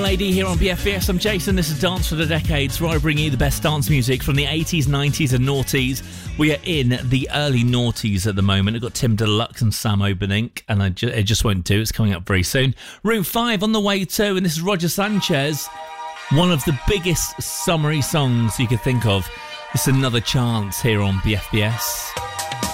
Lady here on BFBS. I'm Jason. This is Dance for the Decades, where I bring you the best dance music from the 80s, 90s and noughties. We are in the early noughties at the moment. I've got Tim Deluxe and Sam Oberink, and it just won't do. It's coming up very soon. Room 5 on the way too, and this is Roger Sanchez. One of the biggest summery songs you could think of. It's Another Chance here on BFBS.